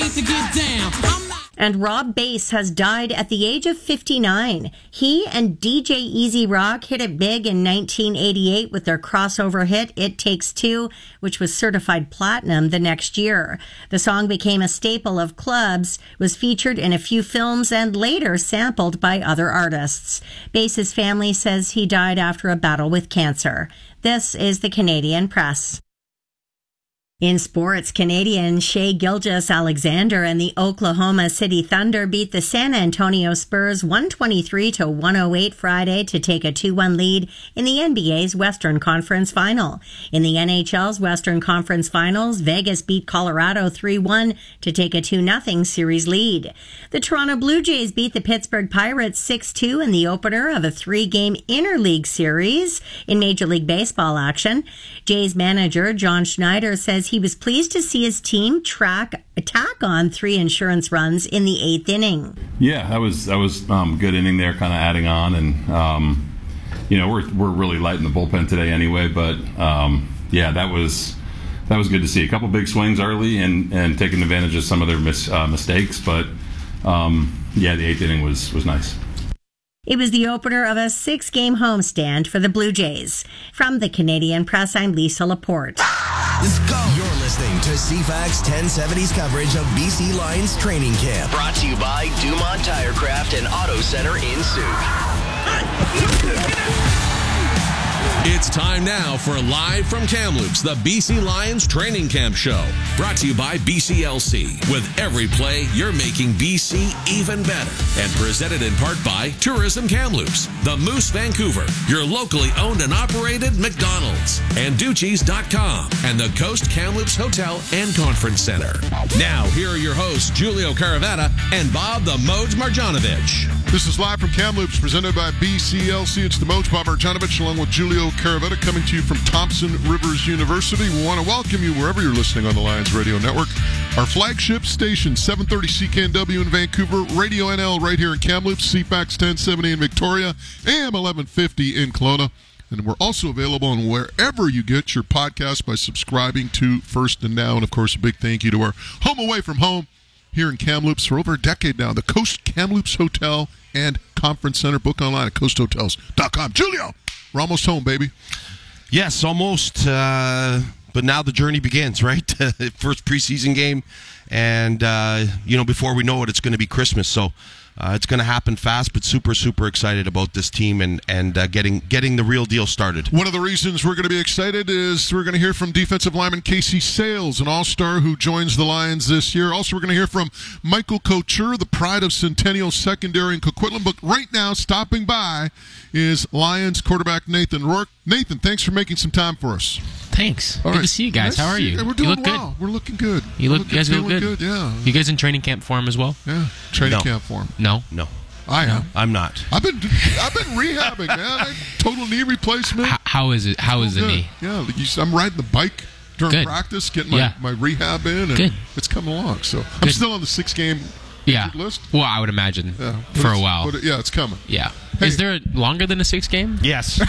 like to get down. And Rob Bass has died at the age of 59. He and DJ Easy Rock hit it big in 1988 with their crossover hit, It Takes Two, which was certified platinum the next year. The song became a staple of clubs, was featured in a few films, and later sampled by other artists. Bass's family says he died after a battle with cancer. This is the Canadian Press. In sports, Canadian Shai Gilgeous-Alexander and the Oklahoma City Thunder beat the San Antonio Spurs 123-108 Friday to take a 2-1 lead in the NBA's Western Conference Final. In the NHL's Western Conference Finals, Vegas beat Colorado 3-1 to take a 2-0 series lead. The Toronto Blue Jays beat the Pittsburgh Pirates 6-2 in the opener of a 3-game interleague series in Major League Baseball action. Jays manager John Schneider says he was pleased to see his team tack on 3 insurance runs in the 8th inning. Yeah, that was good inning there, kind of adding on, and we're really light in the bullpen today anyway. But that was good to see. A couple big swings early and taking advantage of some of their mistakes. But the 8th inning was nice. It was the opener of a 6-game homestand for the Blue Jays. From the Canadian Press, I'm Lisa Laporte. Let's go. You're listening to CFAX 1070's coverage of BC Lions training camp. Brought to you by Dumont Tirecraft and Auto Center in Sioux. It's time now for Live from Kamloops, the BC Lions training camp show. Brought to you by BCLC. With every play, you're making BC even better. And presented in part by Tourism Kamloops, the Moose Vancouver, your locally owned and operated McDonald's, and Ducci's.com, and the Coast Kamloops Hotel and Conference Center. Now, here are your hosts, Julio Caravetta and Bob the Modes Marjanovic. This is Live from Kamloops, presented by BCLC. It's the Modes, Bob Marjanovic, along with Julio Caravetta, coming to you from Thompson Rivers University. We want to welcome you wherever you're listening on the Lions Radio Network. Our flagship station, 730 CKNW in Vancouver, Radio NL right here in Kamloops, CFAX 1070 in Victoria, AM 1150 in Kelowna. And we're also available on wherever you get your podcast by subscribing to First and Now. And, of course, a big thank you to our home away from home here in Kamloops for over a decade now, the Coast Kamloops Hotel and Conference Center. Book online at coasthotels.com. Julio, we're almost home, baby. Yes, almost. But now the journey begins, right? First preseason game. And, before we know it, it's going to be Christmas. So it's going to happen fast, but super, super excited about this team and getting the real deal started. One of the reasons we're going to be excited is we're going to hear from defensive lineman Casey Sales, an all-star who joins the Lions this year. Also, we're going to hear from Michael Couture, the pride of Centennial Secondary in Coquitlam. But right now, stopping by is Lions quarterback Nathan Rourke. Nathan, thanks for making some time for us. Thanks. Good to see you guys. How are you? We're doing you look well. good. We're looking good. You guys look good. Yeah. You guys in training camp form as well? Yeah. Training camp form. No. I am. I'm not. I've been rehabbing, man. Total knee replacement. How is it? How is the knee? Yeah, I'm riding the bike during practice, getting my rehab in, and it's coming along. So I'm still on the 6-game list. Well, I would imagine for a while. It's coming. Yeah. Hey. Is there longer than a 6-game? Yes.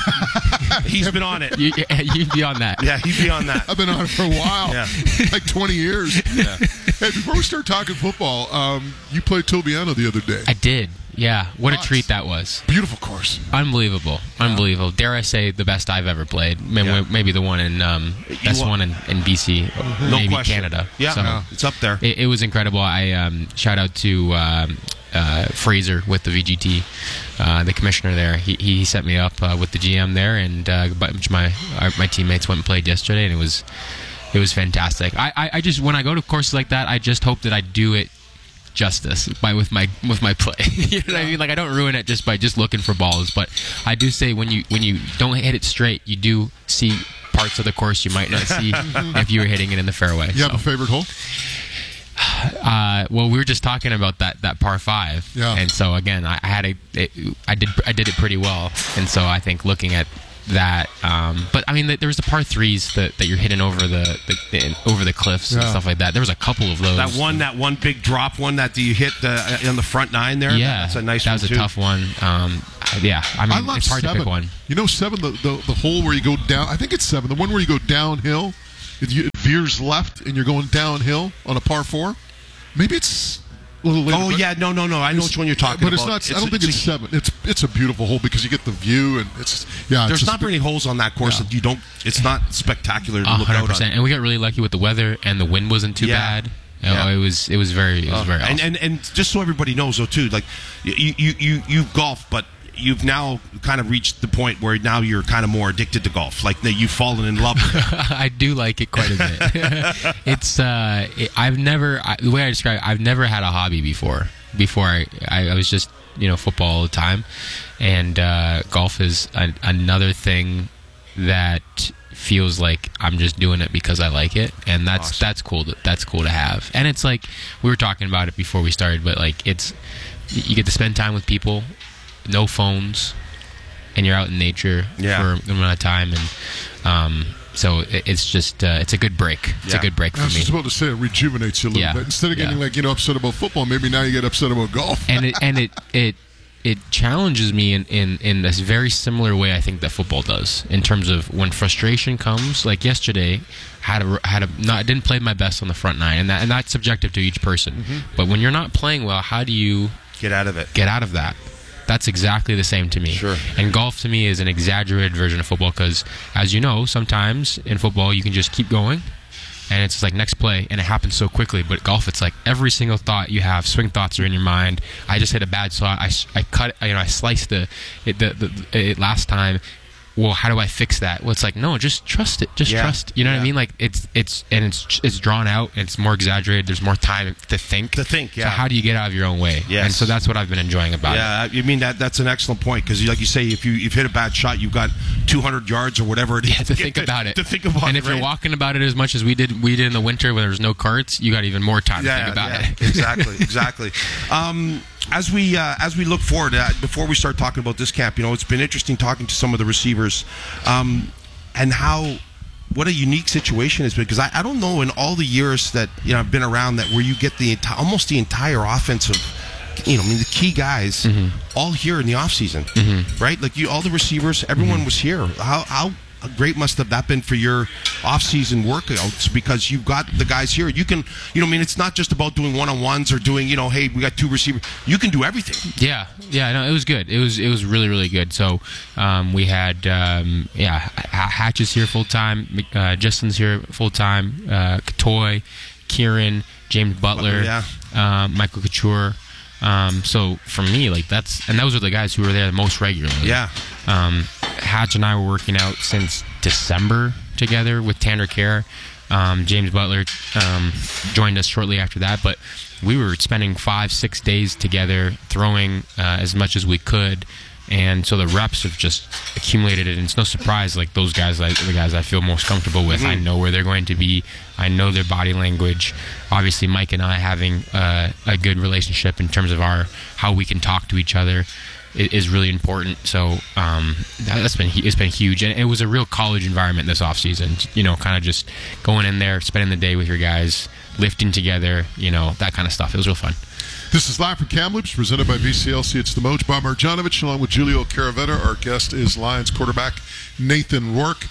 He's been on it. You'd be on that. Yeah, he'd be on that. I've been on it for a while. Like 20 years. Yeah. Hey, before we start talking football, you played Tobiano the other day. I did. Yeah. What a treat that was. Beautiful course. Unbelievable. Dare I say the best I've ever played. Maybe the one in best one in BC. No maybe question. Canada. Yeah. So, it's up there. It was incredible. I shout out to Fraser with the VGT, the commissioner there. He set me up with the GM there, and a bunch of my teammates went and played yesterday, and it was fantastic. I just, when I go to courses like that, I just hope that I do it justice with my play. You know what I mean? Like, I don't ruin it just by looking for balls, but I do say when you don't hit it straight, you do see parts of the course you might not see if you were hitting it in the fairway. You have a favorite hole? Well, we were just talking about that par 5, and so again, I did it pretty well, and so I think looking at that, but I mean, there was the par 3s that you're hitting over the cliffs and stuff like that. There was a couple of those. That one big drop one that you hit on the front 9 there. Yeah, that's a nice one. That was a tough one. I mean, it's hard 7. to pick one. 7, the hole where you go down. I think it's 7. The one where you go downhill. It veers left and you're going downhill on a par 4. Maybe it's a little later. Oh, yeah. No. I know which one you're talking but about. But it's not. I don't think it's 7. It's a beautiful hole because you get the view, and there's not many holes on that course that you don't. It's not spectacular to look 100%. out on. And we got really lucky with the weather, and the wind wasn't too bad. Yeah. It was very awesome. And just so everybody knows though too, like you golf, but you've now kind of reached the point where now you're kind of more addicted to golf. Like that you've fallen in love with it. I do like it quite a bit. It's the way I describe it, I've never had a hobby before. Before I was just football all the time, and golf is another thing that feels like I'm just doing it because I like it, and that's cool. That's cool to have. And it's like we were talking about it before we started, but like you get to spend time with people, no phones, and you're out in nature for an amount of time, and so it's just it's a good break. It's a good break for me. I was just about to say it rejuvenates you a little bit. Instead of getting upset about football, maybe now you get upset about golf. And it challenges me in this very similar way I think that football does, in terms of when frustration comes. Like yesterday, I didn't play my best on the front nine, and that's subjective to each person. Mm-hmm. But when you're not playing well, how do you get out of it? Get out of that. That's exactly the same to me. Sure. And golf to me is an exaggerated version of football because, as you know, sometimes in football you can just keep going, and it's like next play, and it happens so quickly. But golf, it's like every single thought you have, swing thoughts are in your mind. I just hit a bad shot. I cut. I sliced it last time. Well, how do I fix that? Well, it's like, no, just trust it. Just trust. You know what I mean? Like it's drawn out. It's more exaggerated. There's more time to think. Yeah. So how do you get out of your own way? Yes. And so that's what I've been enjoying about it. Yeah, I mean that's an excellent point because, like you say, if you've hit a bad shot, you've got 200 yards or whatever it is. To think about it. To think about and it. if you're walking about it as much as we did in the winter when there's no carts, you got even more time to think about it. Exactly. As we look forward, before we start talking about this camp, it's been interesting talking to some of the receivers, and what a unique situation it's been, because I don't know in all the years that I've been around that where you get almost the entire offensive, the key guys all here in the off season, right? Like all the receivers, everyone was here. How great must have that been for your off-season workouts, because you've got the guys here. You can, it's not just about doing one-on-ones or doing, hey, we got 2 receivers. You can do everything. Yeah, no, it was good. It was really, really good. So we had, Hatch is here full-time, Justin's here full-time, Katoy, Kieran, James Butler, Michael Couture. So for me, like those are the guys who were there the most regularly. Yeah. Hatch and I were working out since December together with Tanner Kerr. James Butler joined us shortly after that, but we were spending 5-6 days together throwing as much as we could, and so the reps have just accumulated, and it's no surprise, like those guys, like the guys I feel most comfortable with. I know where they're going to be. I know their body language. Obviously, Mike and I having a good relationship in terms of how we can talk to each other is really important. So it's been huge, and it was a real college environment this off season. Kind of just going in there, spending the day with your guys, lifting together, that kind of stuff. It was real fun. This is Live from Kamloops, presented by BCLC. It's the Moj. Bob Marjanovic, along with Julio Caravetta. Our guest is Lions quarterback Nathan Rourke.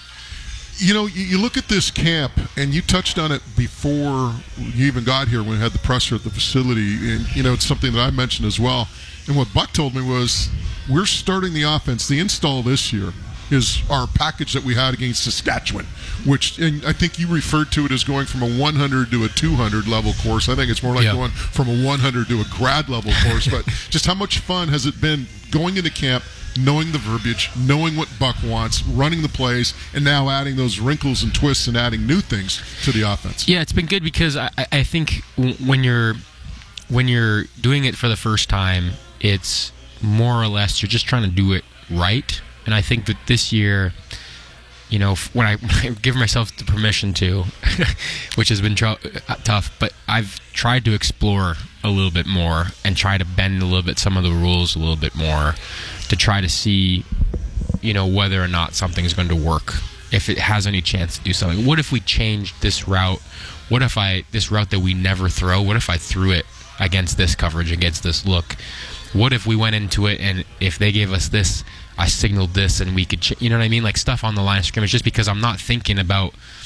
You look at this camp, and you touched on it before you even got here when we had the presser at the facility, and it's something that I mentioned as well. And what Buck told me was, we're starting the offense. The install this year is our package that we had against Saskatchewan, and I think you referred to it as going from a 100 to a 200 level course. I think it's more like going from a 100 to a grad level course. But just how much fun has it been going into camp, knowing the verbiage, knowing what Buck wants, running the plays, and now adding those wrinkles and twists and adding new things to the offense? Yeah, it's been good because I think when you're doing it for the first time, it's more or less you're just trying to do it right. And I think that this year, when I give myself the permission to, which has been tough, but I've tried to explore a little bit more and try to bend a little bit some of the rules a little bit more to try to see, whether or not something is going to work, if it has any chance to do something. What if we changed this route? What if this route that we never throw, what if I threw it against this coverage, against this look? What if we went into it and if they gave us this, I signaled this and we could, you know what I mean? Like stuff on the line of scrimmage, just because I'm not thinking about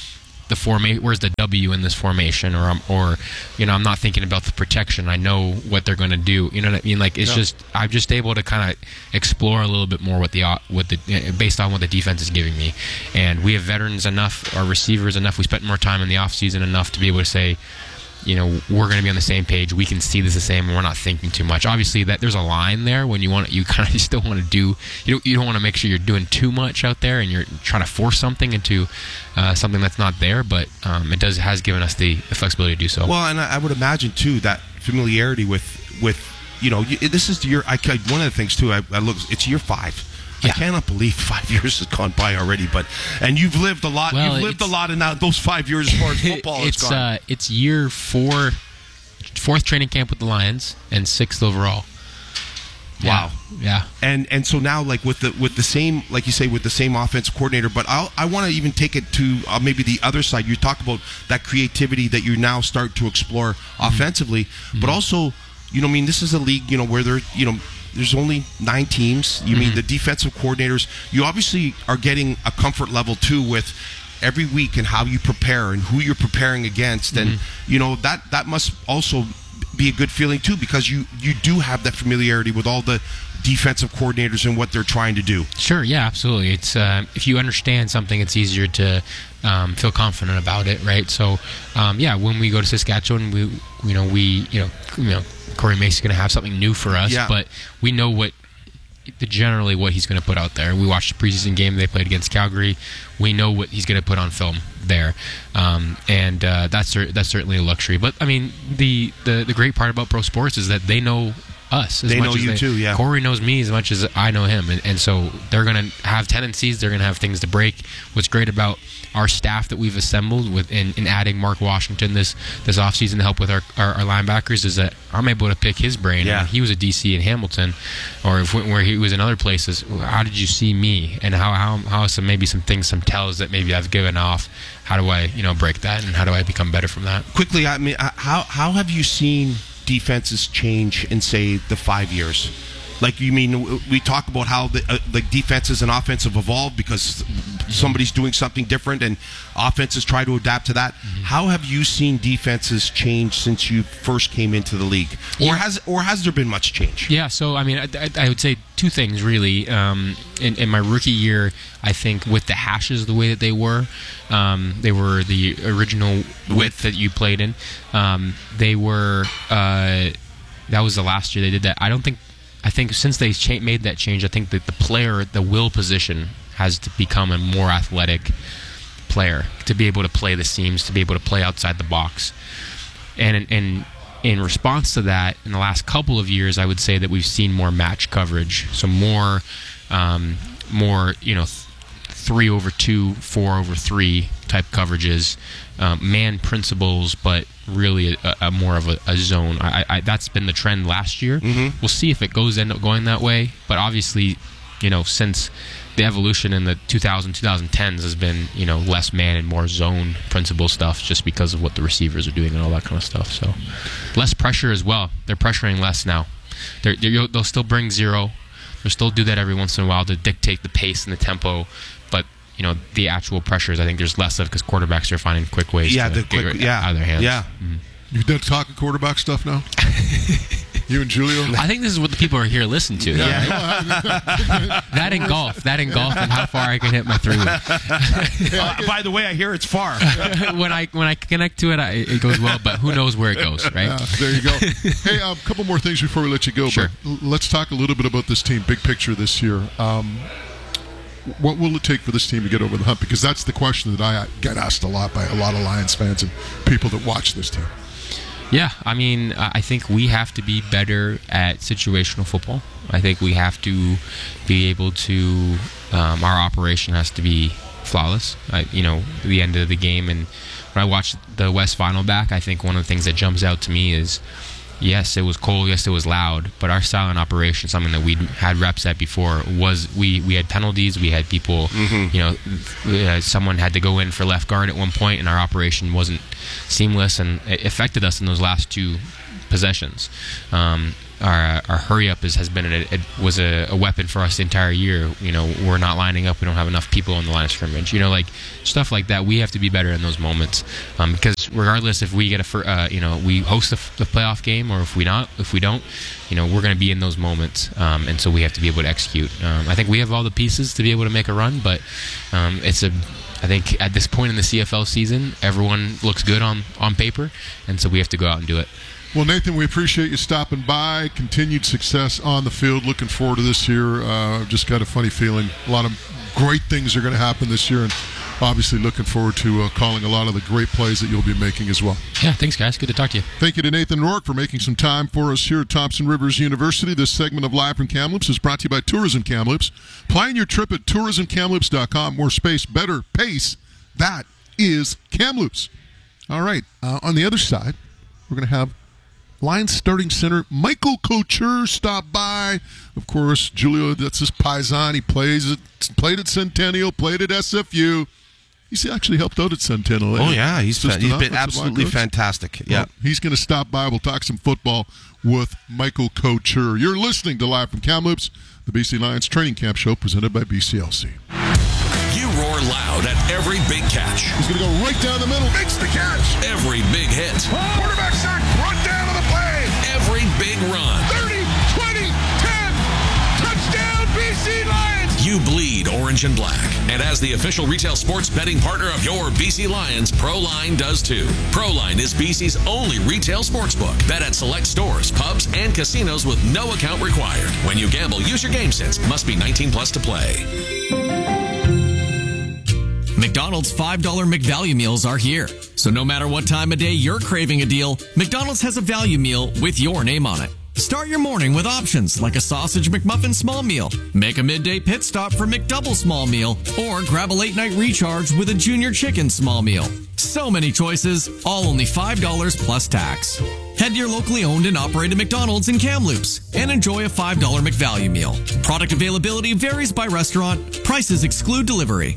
where's the W in this formation, or I'm not thinking about the protection. I know what they're going to do. You know what I mean? Like, it's just, I'm just able to kind of explore a little bit more based on what the defense is giving me. And we have veterans enough, our receivers enough. We spent more time in the offseason enough to be able to say, we're going to be on the same page. We can see this the same, and we're not thinking too much. Obviously, that there's a line there when you kind of still want to do. You don't want to make sure you're doing too much out there, and you're trying to force something into something that's not there. But it has given us the flexibility to do so. Well, and I would imagine too that familiarity with this is one of the things too. I look, it's year 5. I cannot believe 5 years has gone by already, and you've lived a lot. Well, you've lived a lot in those 5 years as far as football has gone. It's year 4, 4th training camp with the Lions, and 6th overall. Wow. Yeah. And so now, like with the same, like you say, with the same offensive coordinator, but I want to even take it to maybe the other side. You talk about that creativity that you now start to explore offensively, but also, this is a league, where there's only 9 teams. You mean the defensive coordinators, you obviously are getting a comfort level too with every week and how you prepare and who you're preparing against. And that must also be a good feeling too, because you do have that familiarity with all the defensive coordinators and what they're trying to do. Sure, yeah, absolutely. It's if you understand something, it's easier to feel confident about it, right? So when we go to Saskatchewan, Corey Macy's going to have something new for us, but we know generally what he's going to put out there. We watched the preseason game they played against Calgary. We know what he's going to put on film there, and that's certainly a luxury. But I mean, the great part about pro sports is that they know us. They know you too, yeah. Corey knows me as much as I know him, and so they're going to have tendencies. They're going to have things to break. What's great about our staff that we've assembled in adding Mark Washington this offseason to help with our linebackers is that I'm able to pick his brain. Yeah. When he was a DC in Hamilton, or where he was in other places, how did you see me, and how some things, some tells that maybe I've given off. How do I break that, and how do I become better from that? Quickly, I mean, how have you seen defenses change in, say, the 5 years? Like, you mean, we talk about how the defenses and offense have evolved because somebody's doing something different, and offenses try to adapt to that. How have you seen defenses change since you first came into the league, or has there been much change? Yeah, so I mean, I would say 2 things really. In my rookie year, I think with the hashes the way that they were the original width that you played in. They were that was the last year they did that. I think since they made that change, I think that the player at the will position has to become a more athletic player to be able to play the seams, to be able to play outside the box. And in response to that, in the last couple of years, I would say that we've seen more match coverage, so more 3-over-2, 4-over-3 type coverages, man principles, but really a more of a zone. That's been the trend last year. We'll see if it end up going that way, but obviously, since the evolution in the 2010s has been, less man and more zone principle stuff, just because of what the receivers are doing and all that kind of stuff. So less pressure as well. They're pressuring less now. They'll still bring zero. They'll still do that every once in a while to dictate the pace and the tempo, but the actual pressures, I think there's less of, because quarterbacks are finding quick ways to get it out of their hands. Yeah. You done talking quarterback stuff now? You and Julio? I think this is what the people are here listening to. That and golf, and how far I can hit my 3-wood. By the way, I hear it's far. when I connect to it, it goes well, but who knows where it goes, right? Yeah, there you go. Hey, a couple more things before we let you go. Sure. But let's talk a little bit about this team, big picture this year. What will it take for this team to get over the hump? Because that's the question that I get asked a lot by a lot of Lions fans and people that watch this team. Yeah, I mean, I think we have to be better at situational football. I think we have to be able to, our operation has to be flawless, the end of the game. And when I watch the West Final back, I think one of the things that jumps out to me is, yes, it was cold, yes, it was loud, but our silent operation, something that we had reps at before, was we had penalties, we had people, someone had to go in for left guard at one point, and our operation wasn't seamless, and it affected us in those last two possessions. Our hurry up has been was a weapon for us the entire year. We're not lining up. We don't have enough people on the line of scrimmage. Like stuff like that. We have to be better in those moments, because regardless if we get we host the playoff game or if we don't, we're going to be in those moments, and so we have to be able to execute. I think we have all the pieces to be able to make a run, but I think at this point in the CFL season, everyone looks good on paper, and so we have to go out and do it. Well, Nathan, we appreciate you stopping by. Continued success on the field. Looking forward to this year. I've just got a funny feeling a lot of great things are going to happen this year, and obviously looking forward to calling a lot of the great plays that you'll be making as well. Yeah, thanks, guys. Good to talk to you. Thank you to Nathan Rourke for making some time for us here at Thompson Rivers University. This segment of Live from Kamloops is brought to you by Tourism Kamloops. Plan your trip at tourismkamloops.com. More space, better pace. That is Kamloops. All right. On the other side, we're going to have Lions starting center Michael Couture stop by. Of course, Julio, that's his paisan. He played at Centennial, played at SFU. He's actually helped out at Centennial. Oh, yeah. He's been absolutely fantastic. Yeah. Well, he's going to stop by. We'll talk some football with Michael Couture. You're listening to Live from Kamloops, the BC Lions training camp show presented by BCLC. You roar loud at every big catch. He's going to go right down the middle. Makes the catch. Every big hit. Quarterback sack. Run down to the play. Every big run. 30, 20, 10. Touchdown, BC Lions. You bleed orange and black. And as the official retail sports betting partner of your BC Lions, ProLine does too. ProLine is BC's only retail sportsbook. Bet at select stores, pubs, and casinos with no account required. When you gamble, use your game sense. Must be 19 plus to play. McDonald's $5 McValue meals are here. So no matter what time of day you're craving a deal, McDonald's has a value meal with your name on it. Start your morning with options like a sausage McMuffin small meal, make a midday pit stop for McDouble small meal, or grab a late night recharge with a junior chicken small meal. So many choices, all only $5 plus tax. Head to your locally owned and operated McDonald's in Kamloops and enjoy a $5 McValue meal. Product availability varies by restaurant. Prices exclude delivery.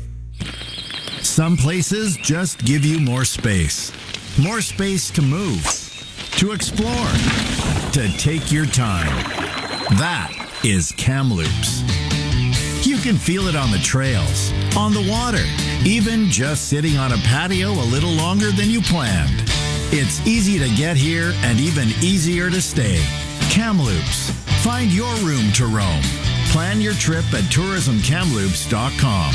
Some places just give you more space. More space to move, to explore, to take your time. That is Kamloops. You can feel it on the trails, on the water, even just sitting on a patio a little longer than you planned. It's easy to get here and even easier to stay. Kamloops. Find your room to roam. Plan your trip at tourismkamloops.com.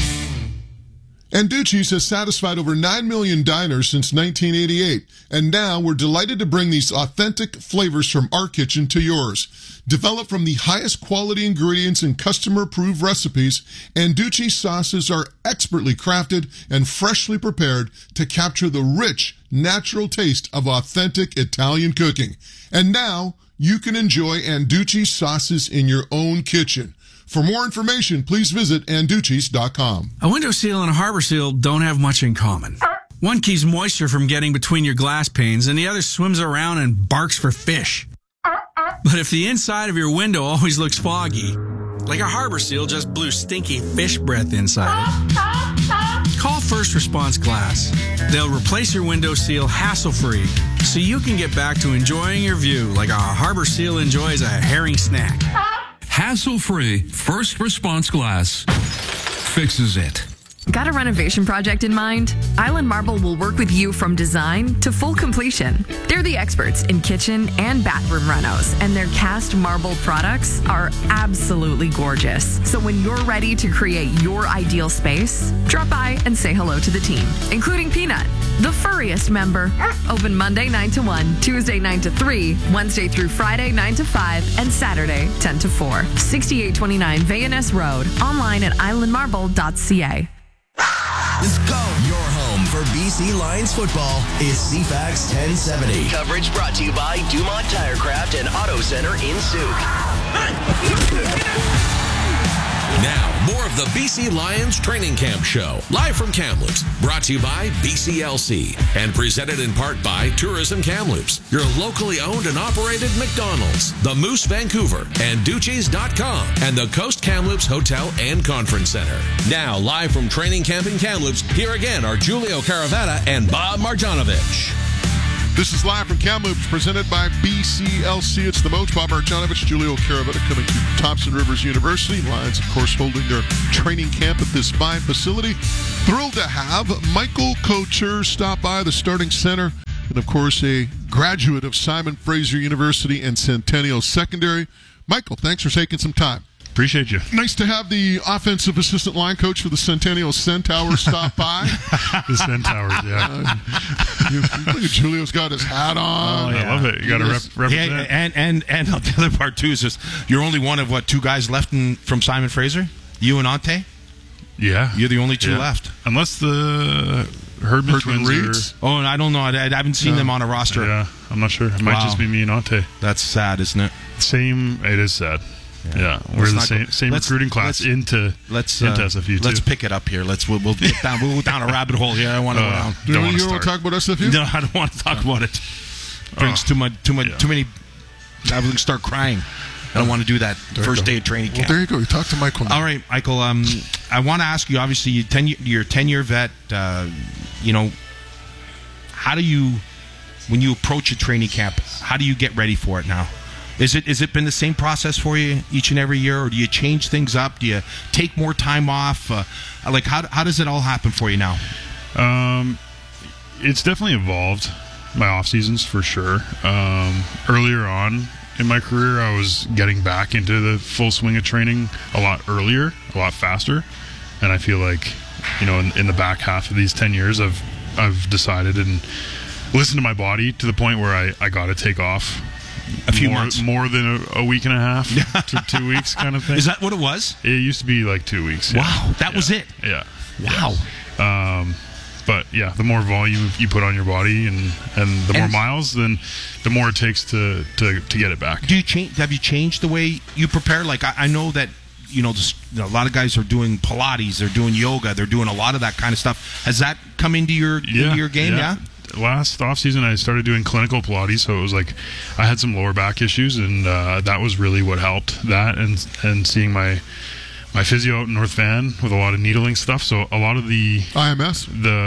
Anducci's has satisfied over 9 million diners since 1988, and now we're delighted to bring these authentic flavors from our kitchen to yours. Developed from the highest quality ingredients and customer-approved recipes, Anducci's sauces are expertly crafted and freshly prepared to capture the rich, natural taste of authentic Italian cooking. And now, you can enjoy Anducci's sauces in your own kitchen. For more information, please visit Anducci's.com. A window seal and a harbor seal don't have much in common. One keeps moisture from getting between your glass panes, and the other swims around and barks for fish. But if the inside of your window always looks foggy, like a harbor seal just blew stinky fish breath inside it, call First Response Glass. They'll replace your window seal hassle-free, so you can get back to enjoying your view like a harbor seal enjoys a herring snack. Hassle-free First Response Glass fixes it. Got a renovation project in mind? Island Marble will work with you from design to full completion. They're the experts in kitchen and bathroom renos, and their cast marble products are absolutely gorgeous. So when you're ready to create your ideal space, drop by and say hello to the team, including Peanut, the furriest member. Open Monday 9 to 1, Tuesday 9 to 3, Wednesday through Friday 9 to 5, and Saturday 10 to 4. 6829 Vayaness Road. Online at islandmarble.ca. Let's go. Your home for BC Lions football is CFAX 1070. Coverage brought to you by Dumont Tirecraft and Auto Center in Souk. Now, more of the BC Lions Training Camp Show, live from Kamloops, brought to you by BCLC, and presented in part by Tourism Kamloops, your locally owned and operated McDonald's, the Moose Vancouver, Anducci's.com, and the Coast Kamloops Hotel and Conference Center. Now, live from Training Camp in Kamloops, here again are Julio Caravetta and Bob Marjanovic. This is live from Kamloops, presented by BCLC. It's the Moats. Bob Marjanovic, Julio Caravetta coming to Thompson Rivers University. Lions, of course, holding their training camp at this fine facility. Thrilled to have Michael Couture stop by, the starting center, and, of course, a graduate of Simon Fraser University and Centennial Secondary. Michael, thanks for taking some time. Appreciate you. Nice to have the offensive assistant line coach for the Centennial Centaurs stop by. The Centaurs, yeah. Julio's got his hat on. Oh, yeah. I love it. You got to represent. Yeah, and the other part, too, is just you're only one of, two guys left from Simon Fraser? You and Ante? Yeah. You're the only two left. Unless the Herdman twins Oh, and I don't know. I haven't seen them on a roster. Yeah, I'm not sure. It might just be me and Ante. That's sad, isn't it? It is sad. Yeah, we're in the same recruiting class into SFU too. Let's pick it up here. We'll go down a rabbit hole here. I want to go down. You don't want to talk about SFU? No, I don't want to talk about it. Brings too many. I will start crying. I don't want to do that first day of training camp. Well, there you go. You talk to Michael now. All right, Michael. I want to ask you. Obviously, you're a 10-year vet. How do you, when you approach a training camp, how do you get ready for it now? Is it been the same process for you each and every year, or do you change things up? Do you take more time off? How does it all happen for you now? It's definitely evolved. My off seasons for sure. Earlier on in my career, I was getting back into the full swing of training a lot earlier, a lot faster, and I feel like in the back half of these 10 years, I've decided and listened to my body to the point where I got to take off. A few months. More than a week and a half to 2 weeks kind of thing. Is that what it was? It used to be like 2 weeks. Wow, that was it? Yeah. Wow. Yeah. But yeah, the more volume you put on your body and the more miles, then the more it takes to get it back. Have you changed the way you prepare? Like I know that a lot of guys are doing Pilates, they're doing yoga, they're doing a lot of that kind of stuff. Has that come into your game? Yeah. Last off season, I started doing clinical Pilates, so it was like I had some lower back issues, and that was really what helped that. And seeing my physio out in North Van with a lot of needling stuff, so a lot of the IMS,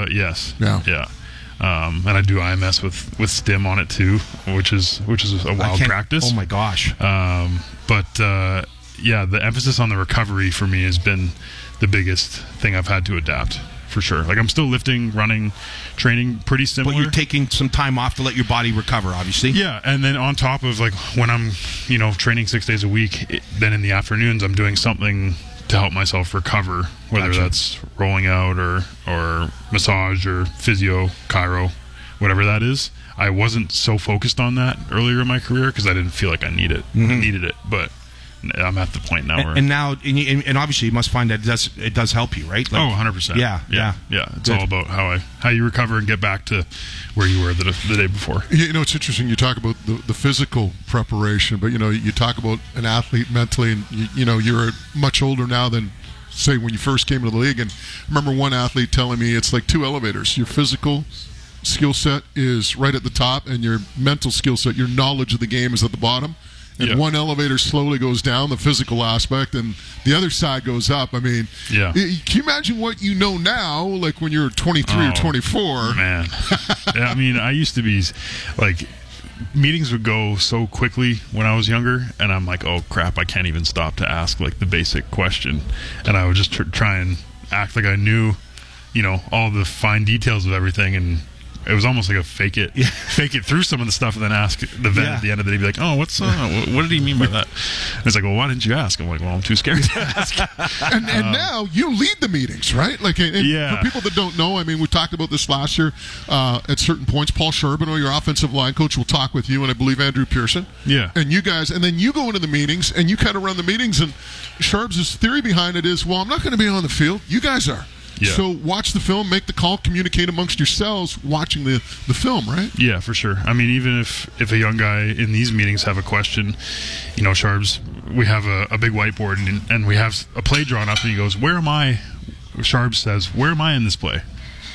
and I do IMS with stim on it too, which is a wild practice. Oh my gosh! The emphasis on the recovery for me has been the biggest thing I've had to adapt. For sure. Like, I'm still lifting, running, training pretty similar. But you're taking some time off to let your body recover, obviously. Yeah, and then on top of, like, when I'm, training 6 days a week, then in the afternoons I'm doing something to help myself recover, whether that's rolling out or massage or physio, chiro, whatever that is. I wasn't so focused on that earlier in my career because I didn't feel like I needed it, but I'm at the point now where... And now, and obviously you must find that it does help you, right? Like, 100%. Yeah. It's all about how you recover and get back to where you were the day before. It's interesting. You talk about the physical preparation, but, you talk about an athlete mentally, and, you're much older now than, say, when you first came into the league. And I remember one athlete telling me it's like two elevators. Your physical skill set is right at the top, and your mental skill set, your knowledge of the game, is at the bottom. And one elevator slowly goes down, the physical aspect, and the other side goes up. I mean, can you imagine what you know now, like when you're 23 or 24? Man. I mean, I used to be, like, meetings would go so quickly when I was younger, and I'm like, oh, crap, I can't even stop to ask, like, the basic question. And I would just try and act like I knew, all the fine details of everything, and it was almost like a fake it through some of the stuff, and then ask the vet at the end of the day, be like, oh, what did he mean by that? And it's like, well, why didn't you ask? I'm like, well, I'm too scared to ask. and now you lead the meetings, right? Like, for people that don't know, I mean, we talked about this last year at certain points. Paul Charbonneau, your offensive line coach, will talk with you, and I believe Andrew Pearson. Yeah. And you guys, and then you go into the meetings, and you kind of run the meetings, and Sharb's theory behind it is, well, I'm not going to be on the field. You guys are. Yeah. So watch the film, make the call, communicate amongst yourselves watching the film, right? Yeah, for sure. I mean, even if a young guy in these meetings have a question, Sharbs, we have a big whiteboard and we have a play drawn up, and he goes, where am I? Sharbs says, where am I in this play?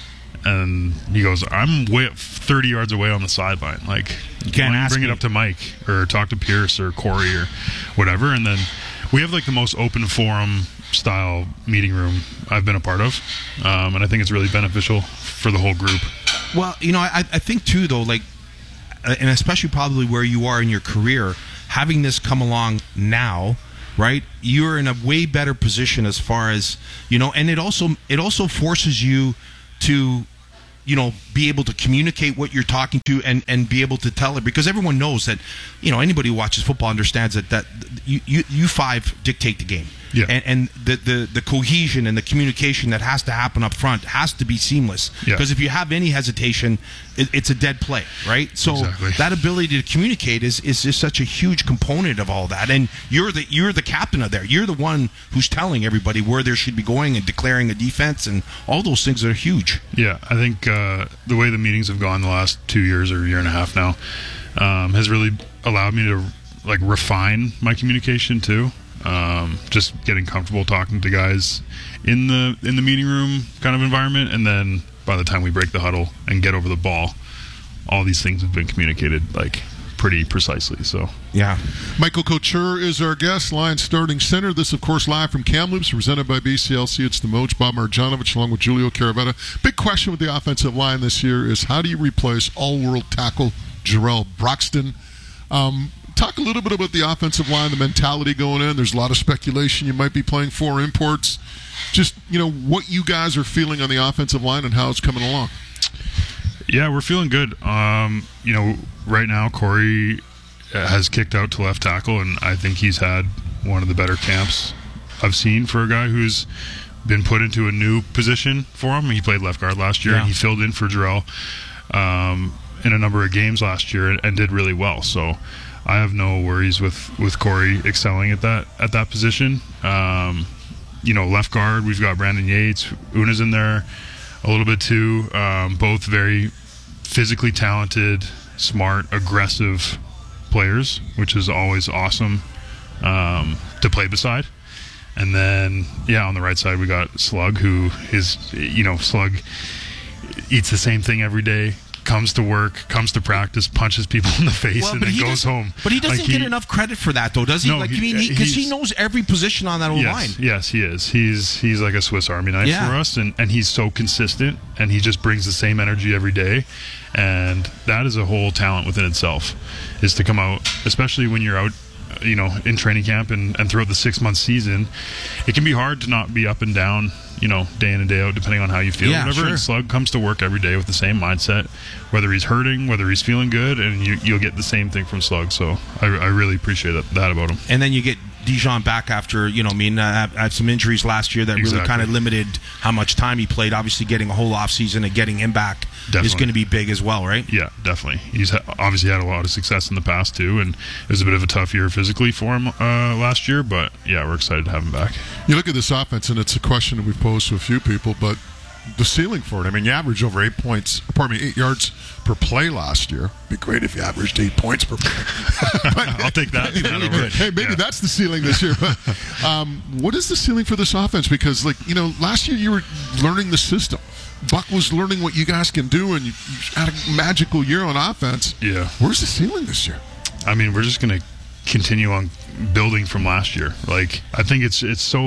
And he goes, I'm 30 yards away on the sideline. Like, you can't bring it up to Mike or talk to Pierce or Corey or whatever. And then we have like the most open forum style meeting room I've been a part of, and I think it's really beneficial for the whole group. Well, I think too, though, like, and especially probably where you are in your career, having this come along now, right? You're in a way better position as far as, and it also forces you to, be able to communicate what you're talking to and be able to tell it, because everyone knows that, anybody who watches football understands that you five dictate the game. Yeah. And the cohesion and the communication that has to happen up front has to be seamless. Yeah. Because if you have any hesitation, it's a dead play, right? So Exactly. that ability to communicate is just such a huge component of all that. And you're the captain of there. You're the one who's telling everybody where they should be going and declaring a defense, and all those things are huge. Yeah, I think the way the meetings have gone the last 2 years or year and a half now has really allowed me to refine my communication too. Just getting comfortable talking to guys in the meeting room kind of environment, and then by the time we break the huddle and get over the ball, all these things have been communicated pretty precisely. So yeah. Michael Couture is our guest, Lions starting center. This, of course, live from Kamloops, presented by BCLC. It's the Moj, Bob Marjanovic, along with Julio Caravetta. Big question with the offensive line this year is, how do you replace all-world tackle Jarrell Broxton? Talk a little bit about the offensive line, the mentality going in. There's a lot of speculation you might be playing 4 imports. Just, what you guys are feeling on the offensive line and how it's coming along. Yeah, we're feeling good. Right now Corey has kicked out to left tackle, and I think he's had one of the better camps I've seen for a guy who's been put into a new position for him. He played left guard last year, and he filled in for Jarrell in a number of games last year and did really well. So I have no worries with Corey excelling at that position. Left guard, we've got Brandon Yates, Una's in there a little bit too. Both very physically talented, smart, aggressive players, which is always awesome to play beside. And then, on the right side, we got Slug, who is, Slug eats the same thing every day, comes to work, comes to practice, punches people in the face, and then goes home. But he doesn't get enough credit for that, though, does he? No, because he knows every position on that line. Yes, he is. He's like a Swiss Army knife for us, and he's so consistent, and he just brings the same energy every day. And that is a whole talent within itself, is to come out, especially when you're out, in training camp and throughout the 6-month season. It can be hard to not be up and down, day in and day out, depending on how you feel. Whenever a Slug comes to work every day with the same mindset, whether he's hurting, whether he's feeling good, and you'll get the same thing from Slug. So I really appreciate that about him. And then you get Dijon back after, had some injuries last year that really kind of limited how much time he played. Obviously, getting a whole offseason and getting him back is going to be big as well, right? Yeah, definitely. He's obviously had a lot of success in the past, too, and it was a bit of a tough year physically for him last year, but we're excited to have him back. You look at this offense, and it's a question that we've posed to a few people, but the ceiling for it, I mean, you averaged over 8 yards per play last year. It'd be great if you averaged 8 points per play. I'll take that. Hey, maybe that's the ceiling this year. But what is the ceiling for this offense? Because, last year you were learning the system. Buck was learning what you guys can do, and you had a magical year on offense. Yeah. Where's the ceiling this year? I mean, we're just going to continue on building from last year. I think it's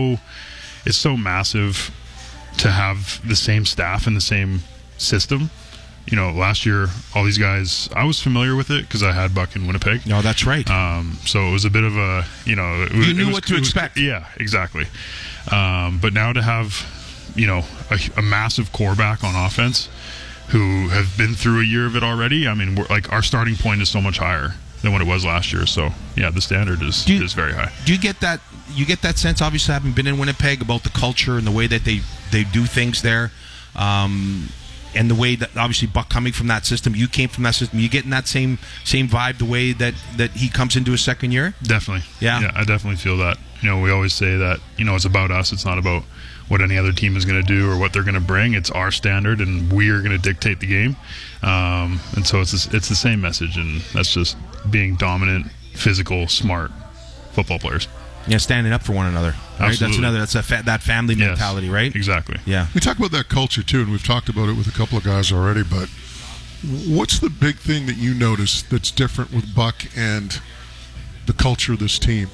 so massive to have the same staff and the same system. Last year, all these guys, I was familiar with it because I had Buck in Winnipeg. No, that's right. So it was a bit of a, you knew what to expect. Yeah, exactly. But now to have, a massive core back on offense who have been through a year of it already. I mean, our starting point is so much higher than what it was last year. So the standard is very high. Do you get that? You get that sense, obviously, having been in Winnipeg, about the culture and the way that they do things there, and the way that obviously Buck coming from that system, you came from that system. You getting that same vibe the way that he comes into his second year? Definitely. Yeah, I definitely feel that. We always say that it's about us. It's not about what any other team is going to do or what they're going to bring. It's our standard, and we are going to dictate the game. And so it's the same message, and that's just being dominant, physical, smart football players. Yeah, standing up for one another. Right? Absolutely. That's that family mentality, right? Exactly. Yeah. We talk about that culture too, and we've talked about it with a couple of guys already. But what's the big thing that you notice that's different with Buck and the culture of this team?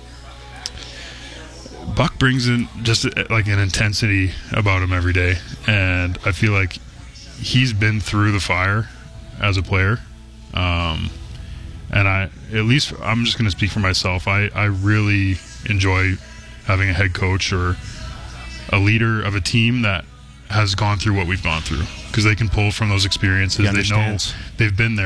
Buck brings in just like an intensity about him every day, and I feel like he's been through the fire as a player. And I'm just going to speak for myself. I really enjoy having a head coach or a leader of a team that has gone through what we've gone through, because they can pull from those experiences. They know they've been there.